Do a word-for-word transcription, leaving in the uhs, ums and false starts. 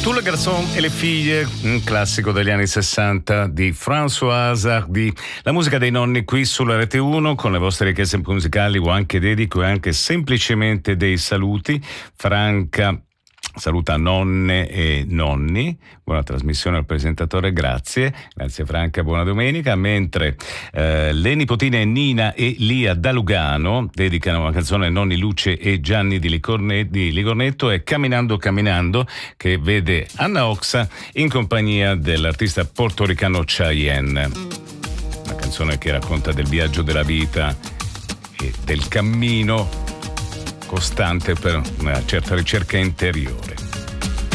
Tous les garçons et les filles, un classico degli anni sessanta di Françoise Hardy. La musica dei nonni qui sulla Rete uno con le vostre richieste musicali o anche dedico e anche semplicemente dei saluti. Franca saluta nonne e nonni, buona trasmissione al presentatore, grazie, grazie Franca, buona domenica, mentre eh, le nipotine Nina e Lia da Lugano dedicano una canzone a nonni Luce e Gianni di, Licorne, di Ligornetto e Camminando Camminando, che vede Anna Oxa in compagnia dell'artista portoricano Cheyenne, una canzone che racconta del viaggio della vita e del cammino costante per una certa ricerca interiore.